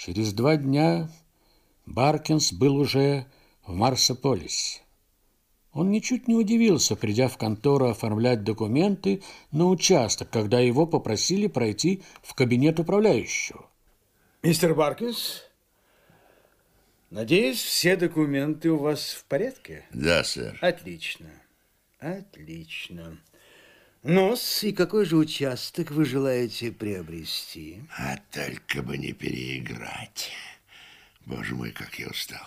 Через 2 дня Баркинс был уже в Марсополисе. Он ничуть не удивился, придя в контору оформлять документы на участок, когда его попросили пройти в кабинет управляющего. Мистер Баркинс, надеюсь, все документы у вас в порядке? Да, сэр. Отлично. Отлично. Ну-с, и какой же участок вы желаете приобрести? А только бы не переиграть. Боже мой, как я устал.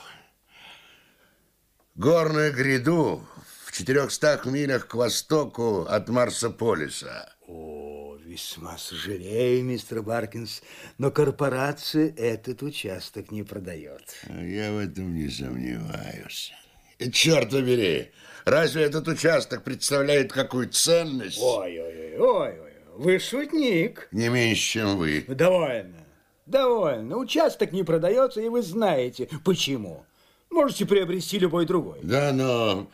Горную гряду в 400 милях к востоку от Марсополиса. О, весьма сожалею, мистер Баркинс, но корпорация этот участок не продает. Я в этом не сомневаюсь. И черт побери, разве этот участок представляет какую ценность? Ой, вы шутник. Не меньше, чем вы. Довольно. Участок не продается, и вы знаете, почему. Можете приобрести любой другой. Да, но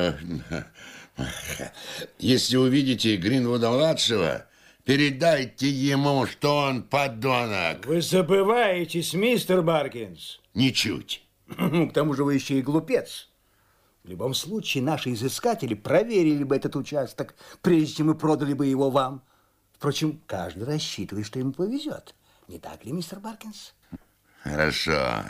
если увидите Гринвуда-младшего, передайте ему, что он подонок. Вы забываетесь, мистер Баркинс. Ничуть. К тому же вы еще и глупец. В любом случае, наши изыскатели проверили бы этот участок, прежде чем мы продали бы его вам. Впрочем, каждый рассчитывает, что ему повезет. Не так ли, мистер Баркинс? Хорошо.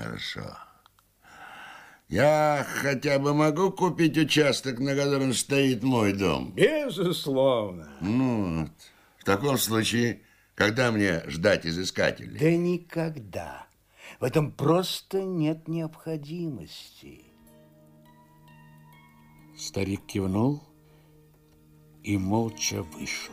Я хотя бы могу купить участок, на котором стоит мой дом? Безусловно. Ну вот. В таком случае, когда мне ждать изыскателей? Да никогда. В этом просто нет необходимости. Старик кивнул и молча вышел.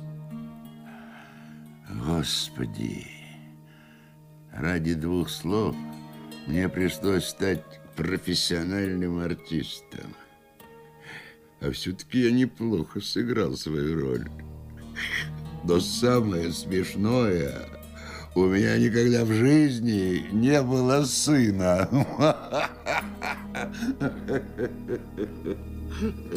Господи, ради 2 слов мне пришлось стать профессиональным артистом. А все-таки я неплохо сыграл свою роль. Но самое смешное, у меня никогда в жизни не было сына.